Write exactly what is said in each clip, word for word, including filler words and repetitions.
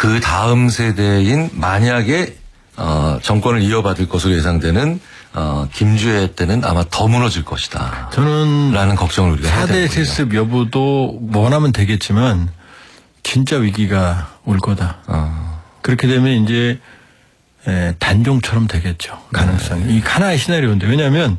그 다음 세대인 만약에 어, 정권을 이어받을 것으로 예상되는 어, 김주애 때는 아마 더 무너질 것이다. 저는 라는 걱정을 우리가 해야 되는 사 대 세습 여부도 원하면 되겠지만 진짜 위기가 올 거다. 어. 그렇게 되면 이제 에, 단종처럼 되겠죠. 가능성이. 네. 이 하나의 시나리오인데 왜냐하면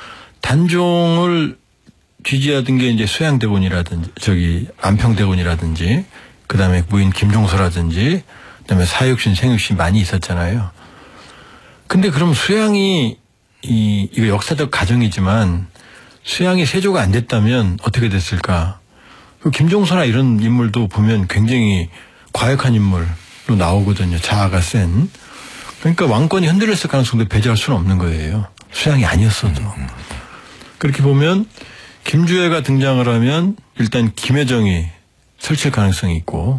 단종을 지지하던 게 이제 수양대군이라든지 저기 안평대군이라든지 그다음에 무인 김종서라든지 그다음에 사육신 생육신 많이 있었잖아요. 근데 그럼 수양이 이 이거 역사적 가정이지만 수양이 세조가 안 됐다면 어떻게 됐을까? 그 김종서나 이런 인물도 보면 굉장히 과격한 인물로 나오거든요. 자아가 센. 그러니까 왕권이 흔들렸을 가능성도 배제할 수는 없는 거예요. 수양이 아니었어도. 음. 그렇게 보면 김주애가 등장을 하면 일단 김여정이 설칠 가능성이 있고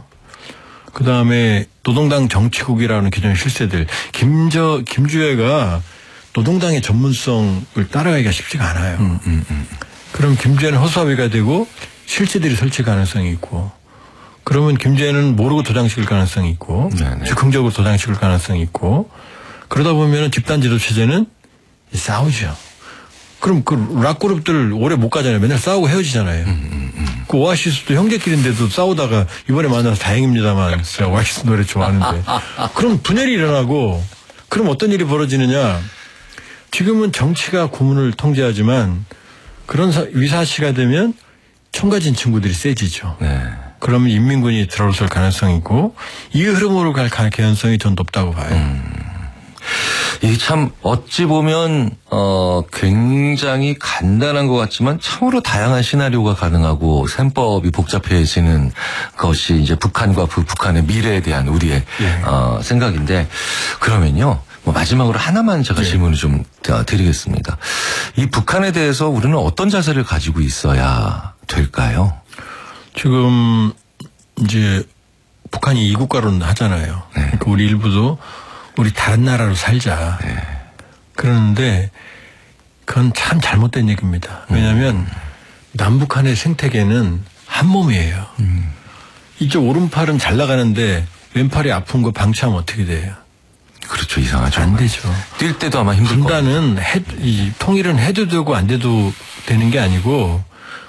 그다음에 노동당 정치국이라는 기존의 실세들 김저 김주애가 노동당의 전문성을 따라가기가 쉽지가 않아요. 음, 음, 음. 그럼 김주애는 허수아비가 되고 실세들이 설칠 가능성이 있고 그러면 김주애는 모르고 도장시킬 가능성이 있고 네네. 즉흥적으로 도장시킬 가능성이 있고 그러다 보면 집단 지도 체제는 싸우죠. 그럼 그 락그룹들 오래 못 가잖아요. 맨날 싸우고 헤어지잖아요. 음, 음, 음. 그 오아시스도 형제끼리인데도 싸우다가 이번에 만나서 다행입니다만 제가 오아시스 노래 좋아하는데 그럼 분열이 일어나고 그럼 어떤 일이 벌어지느냐. 지금은 정치가 고문을 통제하지만 그런 위사시가 되면 청가진 친구들이 세지죠. 네. 그러면 인민군이 들어올 가능성이 있고 이 흐름으로 갈 가능성이 전 높다고 봐요. 음. 이게 참 어찌 보면 어 굉장히 간단한 것 같지만 참으로 다양한 시나리오가 가능하고 셈법이 복잡해지는 것이 이제 북한과 그 북한의 미래에 대한 우리의 예. 어 생각인데 그러면요. 뭐 마지막으로 하나만 제가 예. 질문을 좀 드리겠습니다. 이 북한에 대해서 우리는 어떤 자세를 가지고 있어야 될까요? 지금 이제 북한이 이국가론 하잖아요. 네. 그러니까 우리 일부도 우리 다른 나라로 살자. 네. 그러는데 그건 참 잘못된 얘기입니다. 왜냐하면 음. 남북한의 생태계는 한 몸이에요. 음. 이쪽 오른팔은 잘 나가는데 왼팔이 아픈 거 방치하면 어떻게 돼요? 그렇죠. 이상하죠. 안 되죠. 뛸 때도 아마 힘들 겁니다. 분단은 해, 이 통일은 해도 되고 안 돼도 되는 게 아니고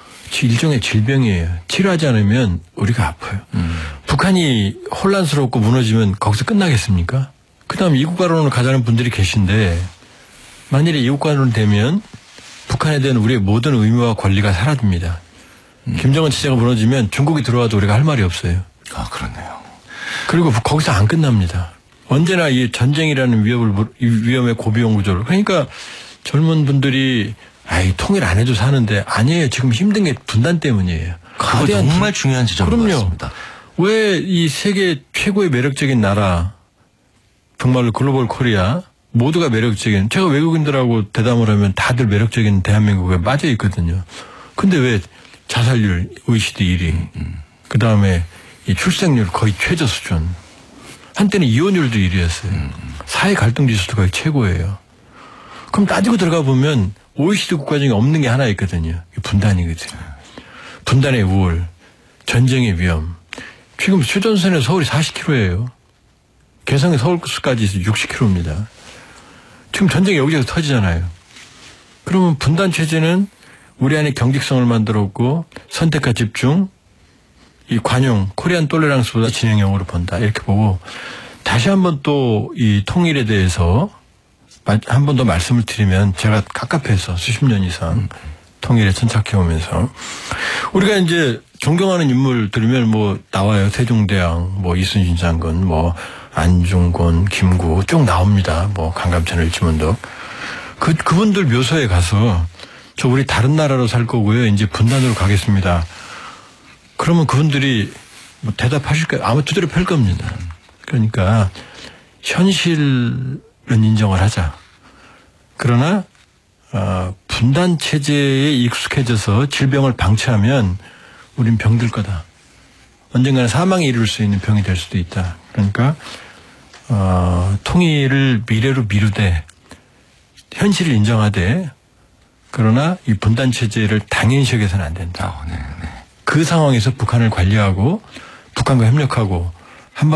일종의 질병이에요. 치료하지 않으면 우리가 아파요. 음. 북한이 혼란스럽고 무너지면 거기서 끝나겠습니까? 그다음 이국가론으로 가자는 분들이 계신데 만일에 이국가론 되면 북한에 대한 우리의 모든 의무와 권리가 사라집니다. 음. 김정은 체제가 무너지면 중국이 들어와도 우리가 할 말이 없어요. 아 그렇네요. 그리고 거기서 안 끝납니다. 언제나 이 전쟁이라는 위협을 위험의 고비용 구조를 그러니까 젊은 분들이 아이 통일 안 해도 사는데 아니에요. 지금 힘든 게 분단 때문이에요. 그거 정말 중요한 지점인 것 같습니다. 왜 이 세계 최고의 매력적인 나라 정말로 글로벌 코리아 모두가 매력적인 제가 외국인들하고 대담을 하면 다들 매력적인 대한민국에 빠져 있거든요. 근데 왜 자살률 오이시디 일 위 음, 음. 그다음에 이 출생률 거의 최저 수준 한때는 이혼율도 일 위였어요. 음, 음. 사회 갈등 지수도 거의 최고예요. 그럼 따지고 들어가 보면 오이시디 국가 중에 없는 게 하나 있거든요. 분단이거든요. 분단의 우월, 전쟁의 위험. 지금 휴전선에 서울이 사십 킬로미터예요. 개성이 서울까지 육십 킬로미터입니다. 지금 전쟁이 여기저기서 터지잖아요. 그러면 분단 체제는 우리 안에 경직성을 만들었고 선택과 집중, 이 관용, 코리안 톨레랑스보다 진행형으로 본다. 이렇게 보고 다시 한번 또 이 통일에 대해서 한 번 더 말씀을 드리면 제가 갑갑해서 수십 년 이상 통일에 천착해 오면서 우리가 이제 존경하는 인물 들으면 뭐 나와요. 세종대왕, 뭐 이순신 장군, 뭐 안중근, 김구 쭉 나옵니다. 뭐 강감찬, 을지문덕. 그 그분들 묘소에 가서 저 우리 다른 나라로 살 거고요. 이제 분단으로 가겠습니다. 그러면 그분들이 뭐 대답하실까요? 아마 두드려 팰 겁니다. 그러니까 현실은 인정을 하자. 그러나 어, 분단 체제에 익숙해져서 질병을 방치하면 우린 병들 거다. 언젠가는 사망에 이를 수 있는 병이 될 수도 있다. 그러니까 어, 통일을 미래로 미루되 현실을 인정하되 그러나 이 분단 체제를 당연시 여겨서는 안 된다. 어, 네, 네. 그 상황에서 북한을 관리하고 북한과 협력하고